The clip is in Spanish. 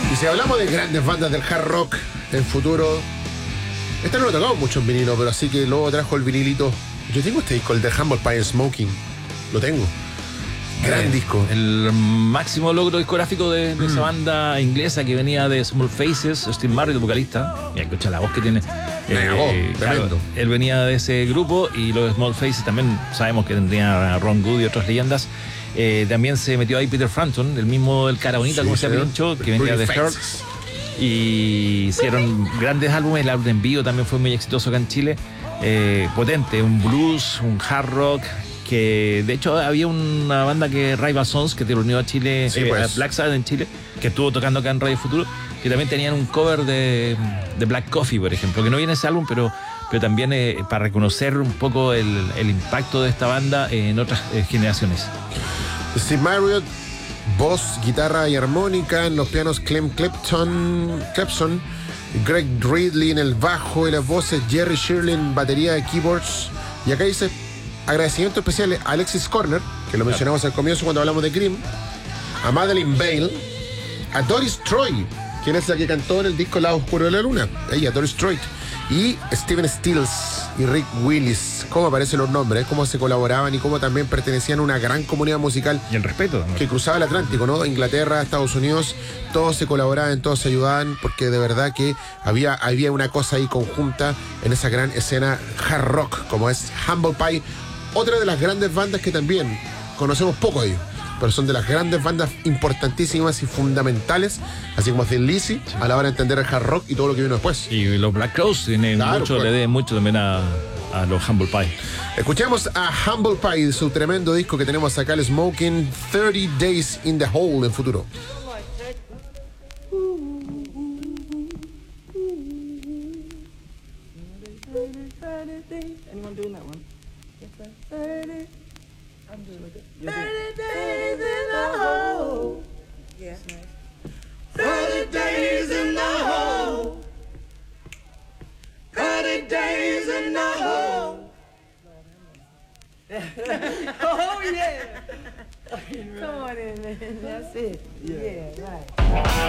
Y si hablamos de grandes bandas del hard rock en futuro, esta no lo tocamos mucho en vinilo, pero así que luego trajo el vinilito. Yo tengo este disco, el de Humble Pie Smoking. Lo tengo. Gran disco. El máximo logro discográfico de esa banda inglesa que venía de Small Faces, Steve Marriott, el vocalista. Y escucha la voz que tiene. Claro, él venía de ese grupo y los Small Faces también sabemos que tendría a Ron Good y otras leyendas. También se metió ahí Peter Frampton, el mismo del cara bonita, como se ha dicho, que venía de Hurt. Y hicieron grandes álbumes. El álbum en vivo también fue muy exitoso acá en Chile. Potente, un blues, un hard rock. Que de hecho había una banda que Rival Sons que te reunió a Chile, a Black Sabbath en Chile, que estuvo tocando acá en Radio Futuro, que también tenían un cover de Black Coffee, por ejemplo, que no viene ese álbum, pero también para reconocer un poco el impacto de esta banda en otras generaciones. Steve Marriott, voz, guitarra y armónica, en los pianos Clem Clepson, Greg Ridley en el bajo y las voces, Jerry Shirley en batería de keyboards. Y acá dice agradecimiento especial a Alexis Corner, que lo mencionamos al comienzo cuando hablamos de Cream, a Madeleine Bale, a Doris Troy, quien es la que cantó en el disco Lado Oscuro de la Luna, ella, Doris Troy, y Steven Stills y Rick Willis. Cómo aparecen los nombres, cómo se colaboraban y cómo también pertenecían a una gran comunidad musical. Y el respeto, ¿no? Que cruzaba el Atlántico, ¿no? Inglaterra, Estados Unidos, todos se colaboraban, todos se ayudaban, porque de verdad que había una cosa ahí conjunta en esa gran escena hard rock, como es Humble Pie. Otra de las grandes bandas que también conocemos poco de ellos, pero son de las grandes bandas importantísimas y fundamentales, así como Thin Lizzy, a la hora de entender el hard rock y todo lo que vino después. Y los Black Crowes tienen mucho, le deben mucho también a los Humble Pie. Escuchamos a Humble Pie, su tremendo disco que tenemos acá, el Smoking 30 Days in the Hole en futuro. Anyone doing that one? 30. I'm doing like a 30 days in the hole. Yeah. 30 days in the hole. 30 days in the hole. Oh yeah. Come on in, man. That's it. Yeah, right.